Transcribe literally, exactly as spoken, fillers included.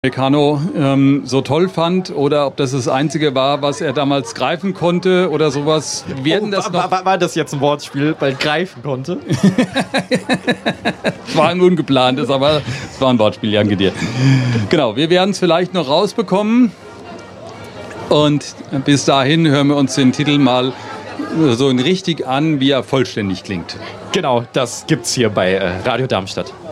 Meccano ähm, so toll fand oder ob das das Einzige war, was er damals greifen konnte oder sowas. Werden oh, das war, noch war, war das jetzt ein Wortspiel, weil greifen konnte? Es war ein ungeplantes, aber es war ein Wortspiel, danke dir. Genau, wir werden es vielleicht noch rausbekommen und bis dahin hören wir uns den Titel mal so richtig an, wie er vollständig klingt. Genau, das gibt's hier bei äh, Radio Darmstadt.